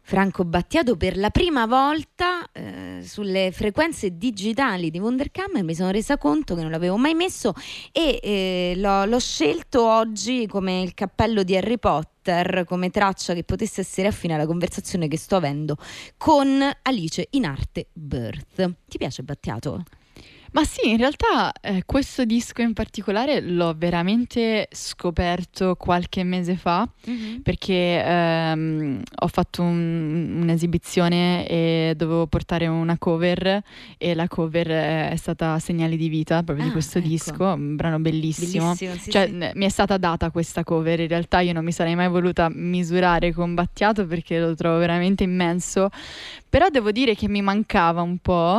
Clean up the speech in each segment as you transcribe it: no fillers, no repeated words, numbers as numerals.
Franco Battiato per la prima volta sulle frequenze digitali di Wunderkammer. Mi sono resa conto che non l'avevo mai messo e l'ho scelto oggi come il cappello di Harry Potter, come traccia che potesse essere affine alla conversazione che sto avendo con Alice in arte Birth. Ti piace Battiato? Ma sì, in realtà questo disco in particolare l'ho veramente scoperto qualche mese fa, perché ho fatto un'esibizione e dovevo portare una cover e la cover è stata Segnali di vita, proprio di questo disco, un brano bellissimo. Sì, cioè, sì. mi è stata data questa cover, in realtà io non mi sarei mai voluta misurare con Battiato perché lo trovo veramente immenso, però devo dire che mi mancava un po'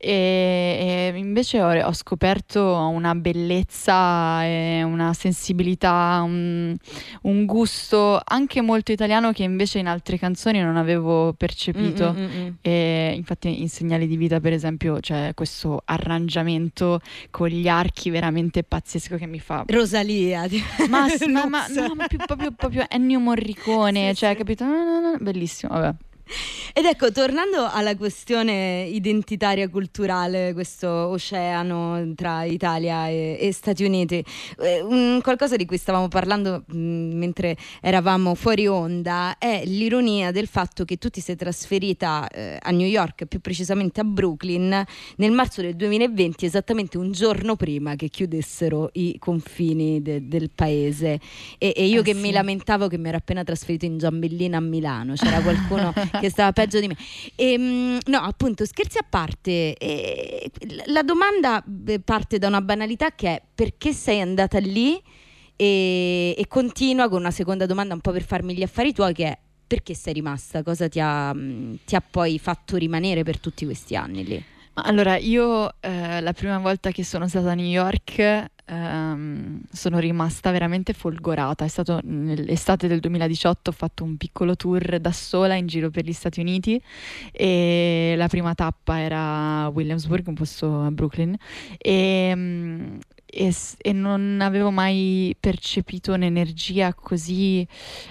e invece ho scoperto una bellezza e una sensibilità, un gusto anche molto italiano che invece in altre canzoni non avevo percepito. E infatti in Segnali di vita, per esempio, c'è questo arrangiamento con gli archi veramente pazzesco che mi fa Rosalia. ma più proprio Ennio Morricone, Sì, cioè, sì. capito? No, bellissimo, vabbè. Ed ecco, tornando alla questione identitaria culturale, questo oceano tra Italia e Stati Uniti, qualcosa di cui stavamo parlando mentre eravamo fuori onda è l'ironia del fatto che tu ti sei trasferita a New York, più precisamente a Brooklyn, nel marzo del 2020, esattamente un giorno prima che chiudessero i confini del paese. E io che mi lamentavo che mi ero appena trasferito in Giambellina a Milano, c'era qualcuno che stava peggio di me. No, appunto, scherzi a parte, la domanda parte da una banalità che è: perché sei andata lì? E continua con una seconda domanda un po' per farmi gli affari tuoi, che è: perché sei rimasta? Cosa ti ha poi fatto rimanere per tutti questi anni lì? Allora, io la prima volta che sono stata a New York sono rimasta veramente folgorata. È stato nell'estate del 2018, ho fatto un piccolo tour da sola in giro per gli Stati Uniti e la prima tappa era Williamsburg, un posto a Brooklyn, e non avevo mai percepito un'energia così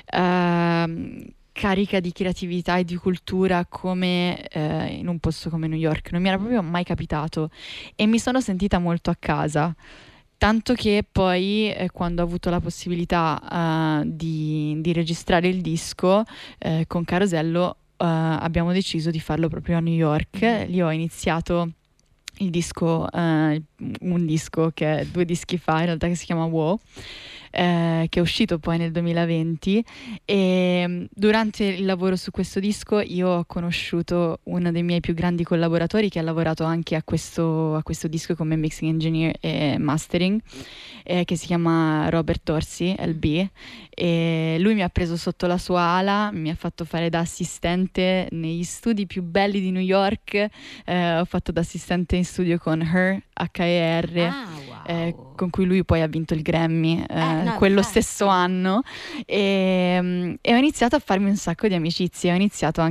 carica di creatività e di cultura come in un posto come New York. Non mi era proprio mai capitato e mi sono sentita molto a casa. Tanto che poi quando ho avuto la possibilità di registrare il disco con Carosello abbiamo deciso di farlo proprio a New York. Lì ho iniziato il disco, un disco che è 2 dischi fa in realtà, che si chiama Wow, che è uscito poi nel 2020 e durante il lavoro su questo disco io ho conosciuto uno dei miei più grandi collaboratori che ha lavorato anche a questo disco come mixing engineer e mastering, che si chiama Robert Dorsey, LB, e lui mi ha preso sotto la sua ala, mi ha fatto fare da assistente negli studi più belli di New York, ho fatto da assistente in studio con Her, HER, Wow. con cui lui poi ha vinto il Grammy quello stesso anno e ho iniziato a farmi un sacco di amicizie, ho iniziato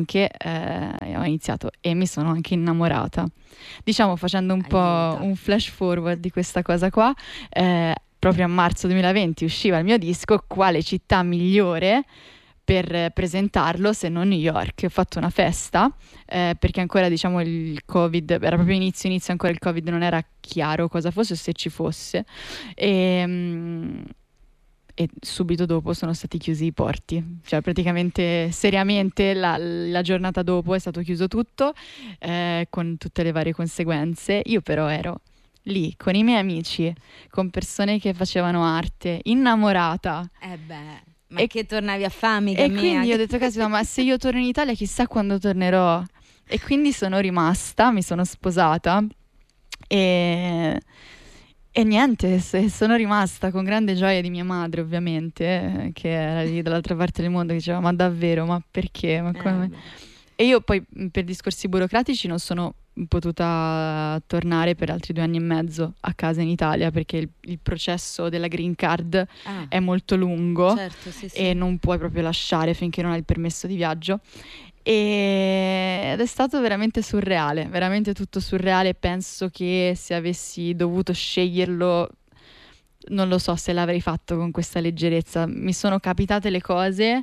e mi sono anche innamorata, diciamo, facendo un po' un flash forward di questa cosa qua. Proprio a marzo 2020 usciva il mio disco, quale città migliore per presentarlo se non New York? Ho fatto una festa perché ancora, diciamo, il Covid era proprio inizio ancora, il Covid non era chiaro cosa fosse o se ci fosse e subito dopo sono stati chiusi i porti, cioè praticamente seriamente la giornata dopo è stato chiuso tutto con tutte le varie conseguenze. Io però ero lì con i miei amici, con persone che facevano arte, innamorata. Ma che tornavi a fare, amica mia? Quindi ho detto, caspita, ma se io torno in Italia chissà quando tornerò. E quindi sono rimasta, mi sono sposata e niente, sono rimasta con grande gioia di mia madre, ovviamente, che era lì dall'altra parte del mondo, che diceva: ma davvero, ma perché? Ma come? E io poi per discorsi burocratici non sono potuta tornare per altri 2 anni e mezzo a casa in Italia, perché il processo della green card è molto lungo, certo, sì. e non puoi proprio lasciare finché non hai il permesso di viaggio. Ed è stato veramente surreale, veramente tutto surreale. Penso che se avessi dovuto sceglierlo, non lo so se l'avrei fatto con questa leggerezza. Mi sono capitate le cose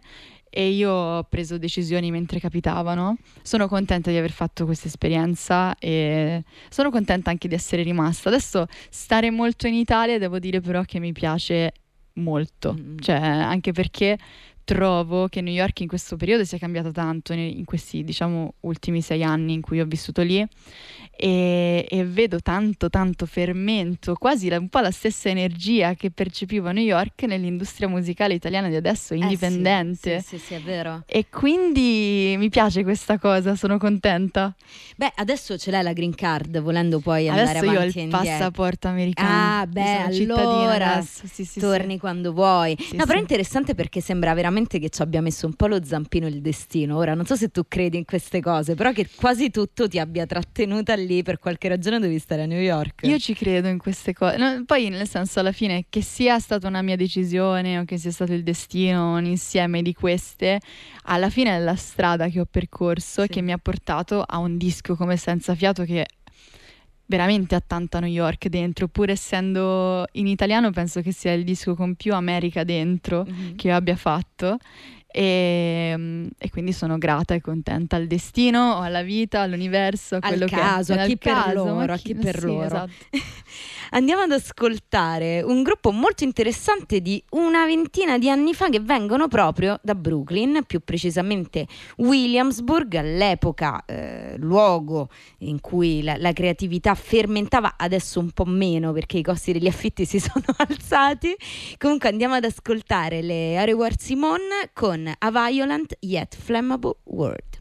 e io ho preso decisioni mentre capitavano. Sono contenta di aver fatto questa esperienza e sono contenta anche di essere rimasta. Adesso stare molto in Italia, devo dire però che mi piace molto, cioè anche perché trovo che New York in questo periodo sia cambiata tanto in questi, diciamo, ultimi 6 anni in cui ho vissuto lì e vedo tanto fermento, quasi un po' la stessa energia che percepivo a New York nell'industria musicale italiana di adesso, indipendente. Sì, è vero. E quindi mi piace questa cosa, sono contenta. Beh, adesso ce l'hai la green card, volendo poi andare adesso avanti io e ho il indietro. passaporto americano. Ah, beh, sono cittadina allora adesso. Sì, torni quando vuoi. Sì, no, però è sì. interessante perché sembra veramente che ci abbia messo un po' lo zampino il destino. Ora, non so se tu credi in queste cose, però che quasi tutto ti abbia trattenuta lì, per qualche ragione devi stare a New York. Io ci credo in queste cose. No, poi, nel senso, alla fine, che sia stata una mia decisione o che sia stato il destino, un insieme di queste, alla fine è la strada che ho percorso e che mi ha portato a un disco come Senza Fiato che veramente ha tanta New York dentro, pur essendo in italiano penso che sia il disco con più America dentro che io abbia fatto e quindi sono grata e contenta al destino, alla vita, all'universo, a quello al caso, che è. a chi per loro, a chi per loro. Esatto. Andiamo ad ascoltare un gruppo molto interessante di una ventina di anni fa che vengono proprio da Brooklyn, più precisamente Williamsburg, all'epoca luogo in cui la creatività fermentava, adesso un po' meno perché i costi degli affitti si sono alzati. Comunque andiamo ad ascoltare le Are War Simone con A Violent Yet Flammable World.